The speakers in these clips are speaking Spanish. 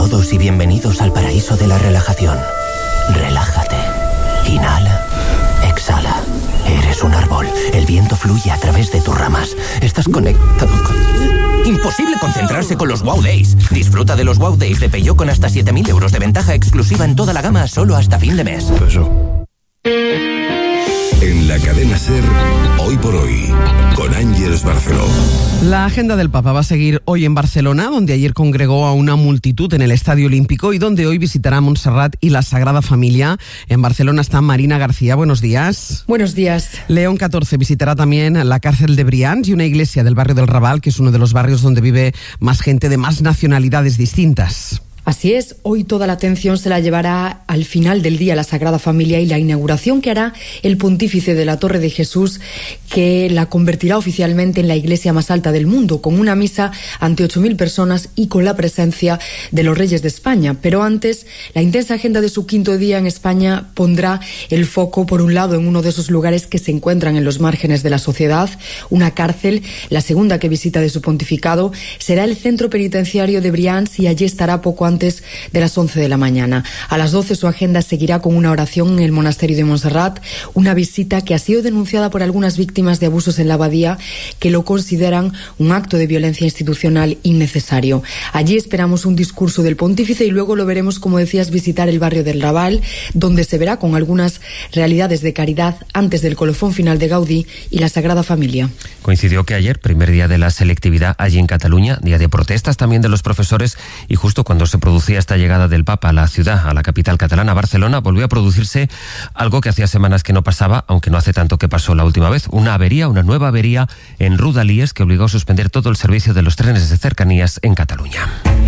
todos y bienvenidos al paraíso de la relajación. Relájate. Inhala. Exhala. Eres un árbol. El viento fluye a través de tus ramas. Estás conectado con... Imposible concentrarse con los Wow Days. Disfruta de los Wow Days de Peugeot con hasta 7.000 euros de ventaja exclusiva en toda la gama solo hasta fin de mes. En la cadena SER, Hoy por Hoy, con Ángeles Barceló. La agenda del Papa va a seguir hoy en Barcelona, donde ayer congregó a una multitud en el Estadio Olímpico y donde hoy visitará Montserrat y la Sagrada Familia. En Barcelona está Marina García. Buenos días. Buenos días. León XIV visitará también la cárcel de Brians y una iglesia del barrio del Raval, que es uno de los barrios donde vive más gente de más nacionalidades distintas. Así es, hoy toda la atención se la llevará al final del día la Sagrada Familia y la inauguración que hará el pontífice de la Torre de Jesús, que la convertirá oficialmente en la iglesia más alta del mundo, con una misa ante 8.000 personas y con la presencia de los reyes de España. Pero antes, la intensa agenda de su quinto día en España pondrá el foco, por un lado, en uno de esos lugares que se encuentran en los márgenes de la sociedad, una cárcel. La segunda que visita de su pontificado será el centro penitenciario de Brians y allí estará poco antes de las 11 de la mañana. A las 12 su agenda seguirá con una oración en el monasterio de Montserrat, una visita que ha sido denunciada por algunas víctimas de abusos en la abadía que lo consideran un acto de violencia institucional innecesario. Allí esperamos un discurso del pontífice y luego lo veremos, como decías, visitar el barrio del Raval, donde se verá con algunas realidades de caridad antes del colofón final de Gaudí y la Sagrada Familia. Coincidió que ayer, primer día de la selectividad allí en Cataluña, día de protestas también de los profesores, y justo cuando se producía esta llegada del Papa a la ciudad, a la capital catalana, Barcelona, volvió a producirse algo que hacía semanas que no pasaba, aunque no hace tanto que pasó la última vez, una nueva avería en Rodalies que obligó a suspender todo el servicio de los trenes de cercanías en Cataluña.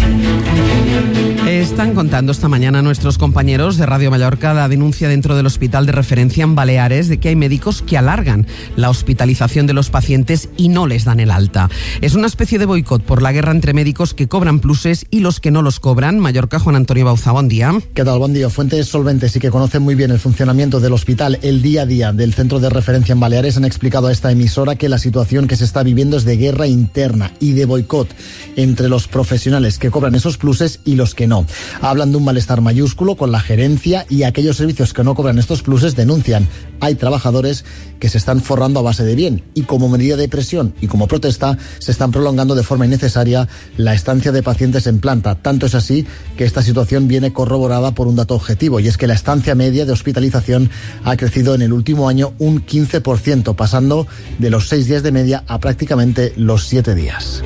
Están contando esta mañana nuestros compañeros de Radio Mallorca la denuncia dentro del hospital de referencia en Baleares de que hay médicos que alargan la hospitalización de los pacientes y no les dan el alta. Es una especie de boicot por la guerra entre médicos que cobran pluses y los que no los cobran. Mallorca, Juan Antonio Bauza, buen día. ¿Qué tal? Buen día. Fuentes solventes y que conocen muy bien el funcionamiento del hospital, el día a día del centro de referencia en Baleares, han explicado a esta emisora que la situación que se está viviendo es de guerra interna y de boicot entre los profesionales que cobran esos pluses y los que no. Hablan de un malestar mayúsculo con la gerencia y aquellos servicios que no cobran estos pluses denuncian. Hay trabajadores que se están forrando a base de bien y como medida de presión y como protesta se están prolongando de forma innecesaria la estancia de pacientes en planta. Tanto es así que esta situación viene corroborada por un dato objetivo y es que la estancia media de hospitalización ha crecido en el último año un 15%, pasando de los 6 días de media a prácticamente los 7 días.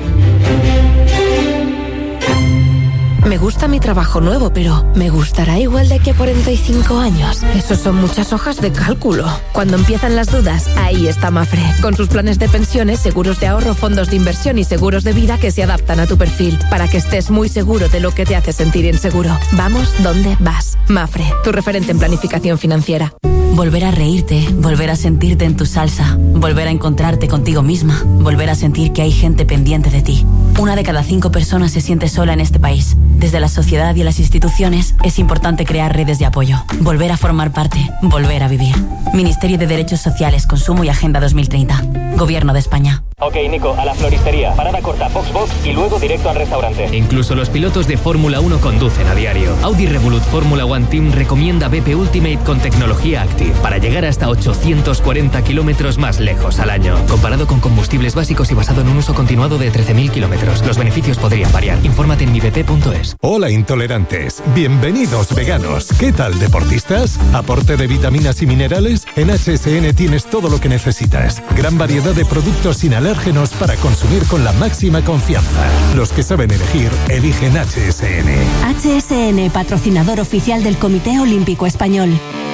Me gusta mi trabajo nuevo, pero ¿me gustará igual de aquí a 45 años? Esos son muchas hojas de cálculo. Cuando empiezan las dudas, ahí está Mafre. Con sus planes de pensiones, seguros de ahorro, fondos de inversión y seguros de vida que se adaptan a tu perfil, para que estés muy seguro de lo que te hace sentir inseguro. Vamos donde vas. Mafre, tu referente en planificación financiera. Volver a reírte, volver a sentirte en tu salsa, volver a encontrarte contigo misma, volver a sentir que hay gente pendiente de ti. 1 de cada 5 personas se siente sola en este país. Desde la sociedad y las instituciones es importante crear redes de apoyo, volver a formar parte, volver a vivir. Ministerio de Derechos Sociales, Consumo y Agenda 2030. Gobierno de España. Ok, Nico, a la floristería. Parada corta, box y luego directo al restaurante. Incluso los pilotos de Fórmula 1 conducen a diario. Audi Revolut Fórmula 1 Team recomienda BP Ultimate con tecnología Active para llegar hasta 840 kilómetros más lejos al año. Comparado con combustibles básicos y basado en un uso continuado de 13.000 kilómetros. Los beneficios podrían variar. Infórmate en mibp.es. Hola, intolerantes. Bienvenidos, veganos. ¿Qué tal, deportistas? ¿Aporte de vitaminas y minerales? En HSN tienes todo lo que necesitas. Gran variedad de productos sin alérgenos para consumir con la máxima confianza. Los que saben elegir, eligen HSN. HSN, patrocinador oficial del Comité Olímpico Español.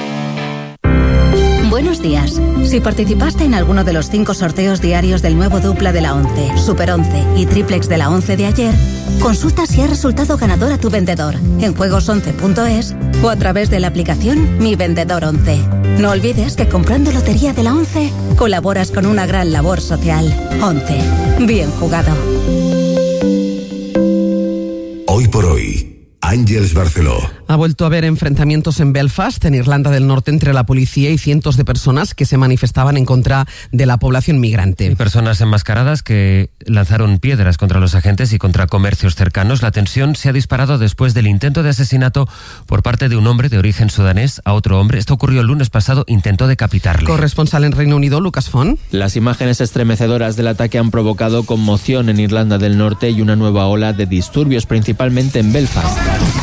Buenos días. Si participaste en alguno de los 5 sorteos diarios del nuevo dupla de la 11, Super 11 y triplex de la 11 de ayer, consulta si ha resultado ganador a tu vendedor en juegos11.es o a través de la aplicación Mi Vendedor 11. No olvides que comprando lotería de la 11 colaboras con una gran labor social. 11. Bien jugado. Hoy por Hoy, Ángeles Barceló. Ha vuelto a haber enfrentamientos en Belfast, en Irlanda del Norte, entre la policía y cientos de personas que se manifestaban en contra de la población migrante. Hay personas enmascaradas que lanzaron piedras contra los agentes y contra comercios cercanos. La tensión se ha disparado después del intento de asesinato por parte de un hombre de origen sudanés a otro hombre. Esto ocurrió el lunes pasado, intentó decapitarle. Corresponsal en Reino Unido, Lucas Font. Las imágenes estremecedoras del ataque han provocado conmoción en Irlanda del Norte y una nueva ola de disturbios, principalmente en Belfast,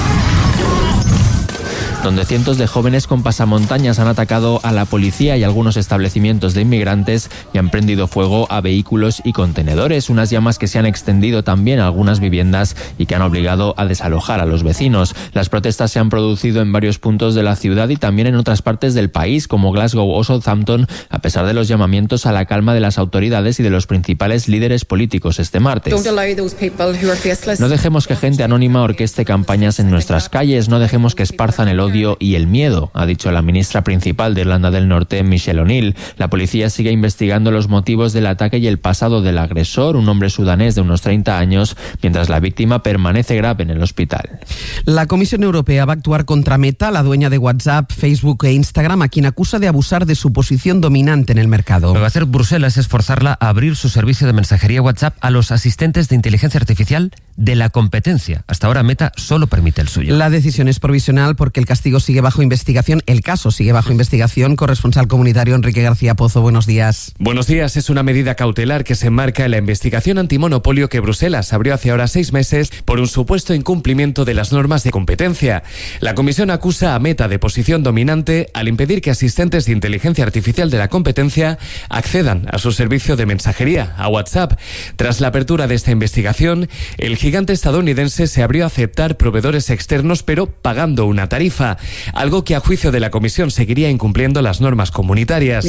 donde cientos de jóvenes con pasamontañas han atacado a la policía y algunos establecimientos de inmigrantes y han prendido fuego a vehículos y contenedores, unas llamas que se han extendido también a algunas viviendas y que han obligado a desalojar a los vecinos. Las protestas se han producido en varios puntos de la ciudad y también en otras partes del país, como Glasgow o Southampton, a pesar de los llamamientos a la calma de las autoridades y de los principales líderes políticos este martes. No dejemos que gente anónima orqueste campañas en nuestras calles, no dejemos que esparzan el odio y el miedo, ha dicho la ministra principal de Irlanda del Norte, Michelle O'Neill. La policía sigue investigando los motivos del ataque y el pasado del agresor, un hombre sudanés de unos 30 años, mientras la víctima permanece grave en el hospital. La Comisión Europea va a actuar contra Meta, la dueña de WhatsApp, Facebook e Instagram, a quien acusa de abusar de su posición dominante en el mercado. Lo que va a hacer Bruselas es forzarla a abrir su servicio de mensajería WhatsApp a los asistentes de inteligencia artificial de la competencia. Hasta ahora Meta solo permite el suyo. La decisión es provisional porque el caso sigue bajo investigación. Corresponsal comunitario Enrique García Pozo, buenos días. Buenos días. Es una medida cautelar que se enmarca en la investigación antimonopolio que Bruselas abrió hace ahora 6 meses por un supuesto incumplimiento de las normas de competencia. La comisión acusa a Meta de posición dominante al impedir que asistentes de inteligencia artificial de la competencia accedan a su servicio de mensajería, a WhatsApp. Tras la apertura de esta investigación, el gigante estadounidense se abrió a aceptar proveedores externos, pero pagando una tarifa, algo que a juicio de la Comisión seguiría incumpliendo las normas comunitarias.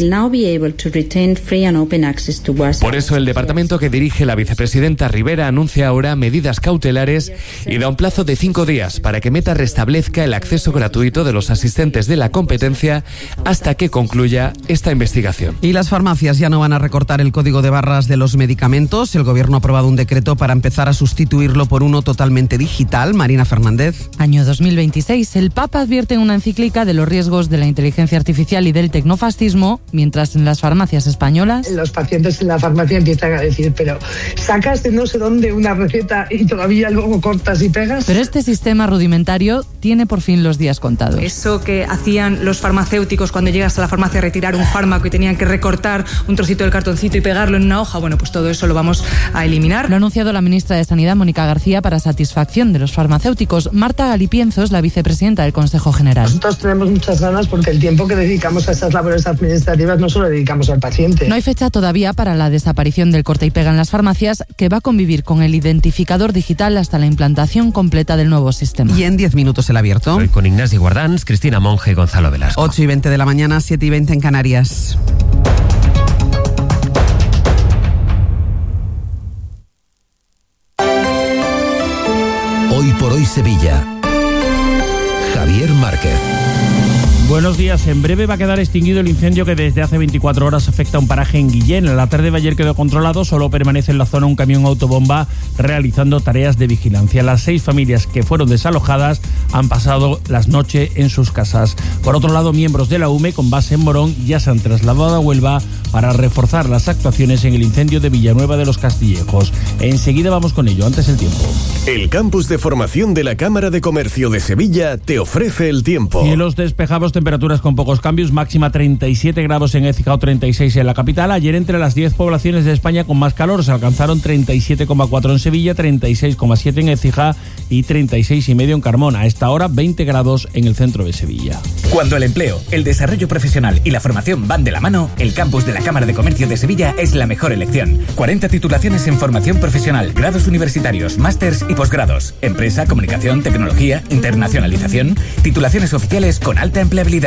Por eso el departamento que dirige la vicepresidenta Rivera anuncia ahora medidas cautelares y da un plazo de 5 días para que Meta restablezca el acceso gratuito de los asistentes de la competencia hasta que concluya esta investigación. Y las farmacias ya no van a recortar el código de barras de los medicamentos. El Gobierno ha aprobado un decreto para empezar a sustituirlo por uno totalmente digital. Marina Fernández. Año 2026. El Papa advierte en una encíclica de los riesgos de la inteligencia artificial y del tecnofascismo, mientras en las farmacias españolas los pacientes en la farmacia empiezan a decir, pero sacas de no sé dónde una receta y todavía luego cortas y pegas. Pero este sistema rudimentario tiene por fin los días contados. Eso que hacían los farmacéuticos cuando llegas a la farmacia a retirar un fármaco y tenían que recortar un trocito del cartoncito y pegarlo en una hoja, bueno, pues todo eso lo vamos a eliminar. Lo ha anunciado la ministra de Sanidad, Mónica García, para satisfacción de los farmacéuticos. Marta Galipienzo es la vicepresidenta del Consejo General. Nosotros tenemos muchas ganas porque el tiempo que dedicamos a estas labores administrativas no solo dedicamos al paciente. No hay fecha todavía para la desaparición del corta y pega en las farmacias, que va a convivir con el identificador digital hasta la implantación completa del nuevo sistema. Y en 10 minutos el abierto. Hoy con Ignacio Guardans, Cristina Monge y Gonzalo Velasco. 8:20 de la mañana, 7:20 en Canarias. Hoy por hoy Sevilla. Javier Márquez. Buenos días. En breve va a quedar extinguido el incendio que desde hace 24 horas afecta a un paraje en Guillén. En la tarde de ayer quedó controlado, solo permanece en la zona un camión autobomba realizando tareas de vigilancia. Las 6 familias que fueron desalojadas han pasado las noches en sus casas. Por otro lado, miembros de la UME con base en Morón ya se han trasladado a Huelva para reforzar las actuaciones en el incendio de Villanueva de los Castillejos. Enseguida vamos con ello, antes el tiempo. El campus de formación de la Cámara de Comercio de Sevilla te ofrece el tiempo. Cielos despejados, temperaturas con pocos cambios, máxima 37 grados en Écija o 36 en la capital. Ayer entre las 10 poblaciones de España con más calor se alcanzaron 37,4 en Sevilla, 36,7 en Écija y 36,5 en Carmona. A esta hora 20 grados en el centro de Sevilla. Cuando el empleo, el desarrollo profesional y la formación van de la mano, el campus de la Cámara de Comercio de Sevilla es la mejor elección. 40 titulaciones en formación profesional, grados universitarios, másters y posgrados. Empresa, comunicación, tecnología, internacionalización. Titulaciones oficiales con alta empleabilidad.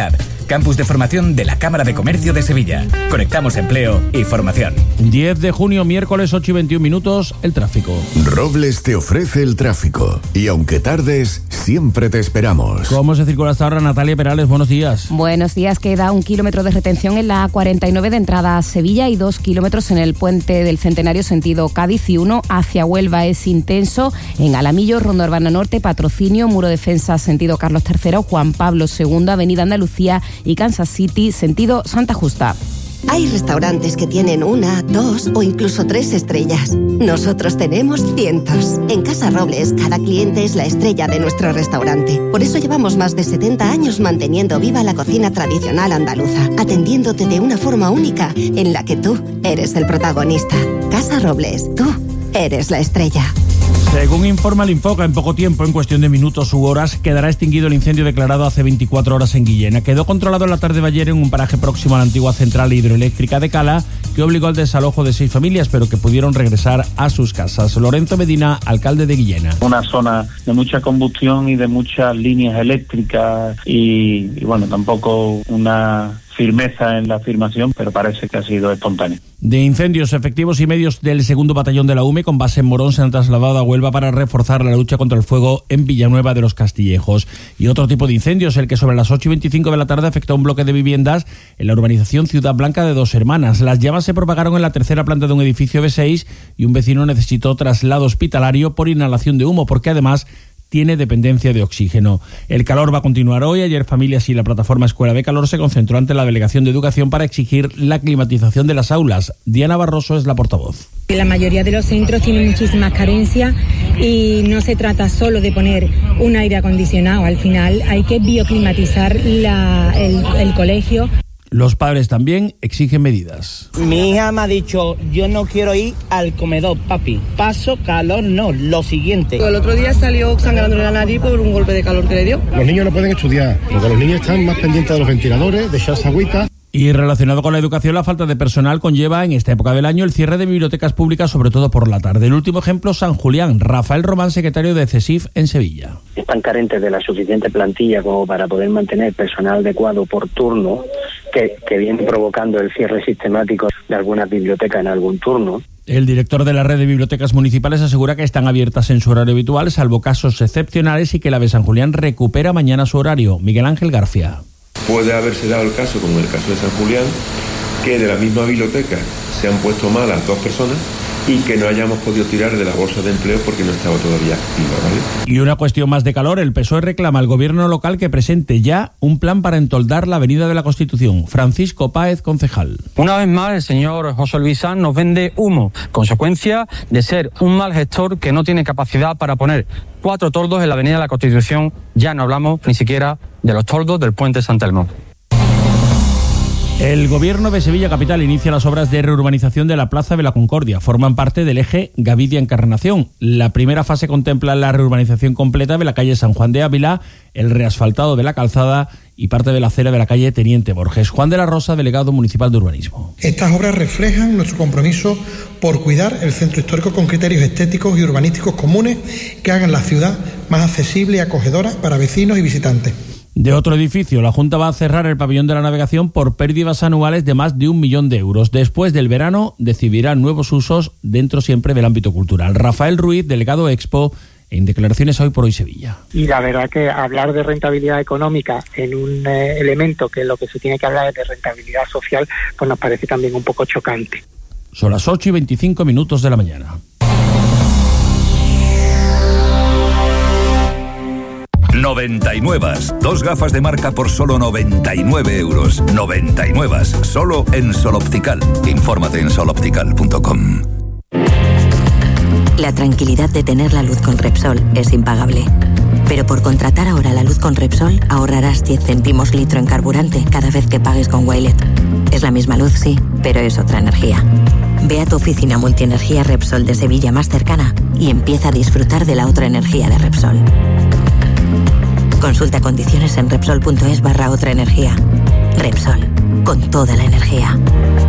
campus de formación de la Cámara de Comercio de Sevilla. Conectamos empleo y formación. 10 de junio, miércoles, 8:21, el tráfico. Robles te ofrece el tráfico. Y aunque tardes, siempre te esperamos. ¿Cómo se circula hasta ahora, Natalia Perales? Buenos días. Buenos días. Queda 1 kilómetro de retención en la A49 de entrada a Sevilla y 2 kilómetros en el puente del Centenario sentido Cádiz, y 1 hacia Huelva es intenso en Alamillo, Ronda Urbana Norte, Patrocinio, Muro Defensa sentido Carlos III, Juan Pablo II, Avenida Andalucía y Kansas City sentido Santa Justa. Hay restaurantes que tienen 1, 2 o incluso 3 estrellas. Nosotros tenemos cientos. En Casa Robles, cada cliente es la estrella de nuestro restaurante. Por eso llevamos más de 70 años manteniendo viva la cocina tradicional andaluza, atendiéndote de una forma única en la que tú eres el protagonista. Casa Robles, tú eres la estrella. Según informa el Infoca, en poco tiempo, en cuestión de minutos u horas, quedará extinguido el incendio declarado hace 24 horas en Guillena. Quedó controlado en la tarde de ayer en un paraje próximo a la antigua central hidroeléctrica de Cala, que obligó al desalojo de 6 familias, pero que pudieron regresar a sus casas. Lorenzo Medina, alcalde de Guillena. Una zona de mucha combustión y de muchas líneas eléctricas y bueno, tampoco una firmeza en la afirmación, pero parece que ha sido espontáneo. De incendios, efectivos y medios del 2º Batallón de la UME con base en Morón se han trasladado a Huelva para reforzar la lucha contra el fuego en Villanueva de los Castillejos. Y otro tipo de incendios, el que sobre las 8:25 de la tarde afectó a un bloque de viviendas en la urbanización Ciudad Blanca de Dos Hermanas. Las llamas se propagaron en la tercera planta de un edificio B6 y un vecino necesitó traslado hospitalario por inhalación de humo, porque además tiene dependencia de oxígeno. El calor va a continuar hoy. Ayer Familias y la plataforma Escuela de Calor se concentró ante la Delegación de Educación para exigir la climatización de las aulas. Diana Barroso es la portavoz. La mayoría de los centros tienen muchísimas carencias y no se trata solo de poner un aire acondicionado. Al final hay que bioclimatizar el colegio. Los padres también exigen medidas. Mi hija me ha dicho, yo no quiero ir al comedor, papi. Paso calor, no, lo siguiente. El otro día salió sangrando la nariz por un golpe de calor que le dio. Los niños no pueden estudiar, porque los niños están más pendientes de los ventiladores, de echarse agüita. Y relacionado con la educación, la falta de personal conlleva en esta época del año el cierre de bibliotecas públicas, sobre todo por la tarde. El último ejemplo, San Julián. Rafael Román, secretario de CESIF en Sevilla. Están carentes de la suficiente plantilla como para poder mantener personal adecuado por turno, que viene provocando el cierre sistemático de algunas bibliotecas en algún turno. El director de la red de bibliotecas municipales asegura que están abiertas en su horario habitual, salvo casos excepcionales, y que la de San Julián recupera mañana su horario. Miguel Ángel García. Puede haberse dado el caso, como en el caso de San Julián, que de la misma biblioteca se han puesto malas 2 personas y que no hayamos podido tirar de la bolsa de empleo porque no estaba todavía activa, ¿vale? Y una cuestión más de calor, el PSOE reclama al gobierno local que presente ya un plan para entoldar la Avenida de la Constitución. Francisco Páez, concejal. Una vez más, el señor José Luis Sanz nos vende humo, consecuencia de ser un mal gestor que no tiene capacidad para poner 4 toldos en la Avenida de la Constitución. Ya no hablamos ni siquiera de los toldos del puente San Telmo. El gobierno de Sevilla Capital inicia las obras de reurbanización de la Plaza de la Concordia. Forman parte del eje Gavidia-Encarnación. La primera fase contempla la reurbanización completa de la calle San Juan de Ávila, el reasfaltado de la calzada y parte de la acera de la calle Teniente Borges. Juan de la Rosa, delegado municipal de urbanismo. Estas obras reflejan nuestro compromiso por cuidar el centro histórico con criterios estéticos y urbanísticos comunes que hagan la ciudad más accesible y acogedora para vecinos y visitantes. De otro edificio, la Junta va a cerrar el pabellón de la navegación por pérdidas anuales de más de 1 millón de euros. Después del verano decidirá nuevos usos dentro siempre del ámbito cultural. Rafael Ruiz, delegado Expo, en declaraciones Hoy por Hoy Sevilla. Y la verdad que hablar de rentabilidad económica en un elemento que lo que se tiene que hablar es de rentabilidad social, pues nos parece también un poco chocante. Son las 8:25 de la mañana. Noventainnuevas. 2 gafas de marca por solo 99 euros. Noventainnuevas. Solo en Sol Optical. Infórmate en soloptical.com. La tranquilidad de tener la luz con Repsol es impagable. Pero por contratar ahora la luz con Repsol ahorrarás 10 céntimos litro en carburante cada vez que pagues con Wilet. Es la misma luz, sí, pero es otra energía. Ve a tu oficina multienergía Repsol de Sevilla más cercana y empieza a disfrutar de la otra energía de Repsol. Consulta condiciones en Repsol.es/otra energía. Repsol, con toda la energía.